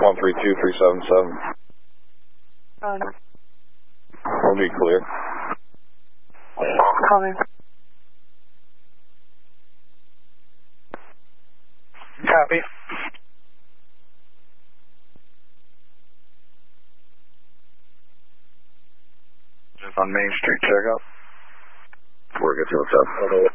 132377. We'll be clear. Call me. Copy. Just on Main Street, check out. We're good to what's up.